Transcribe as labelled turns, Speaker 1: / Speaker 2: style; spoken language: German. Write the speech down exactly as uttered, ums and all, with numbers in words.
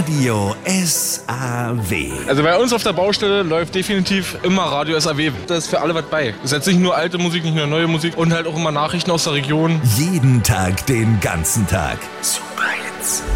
Speaker 1: Radio S A W.
Speaker 2: Also bei uns auf der Baustelle läuft definitiv immer Radio S A W. Da ist für alle was bei. Das ist jetzt nicht nur alte Musik, nicht nur neue Musik und halt auch immer Nachrichten aus der Region.
Speaker 1: Jeden Tag, den ganzen Tag. Super Hits.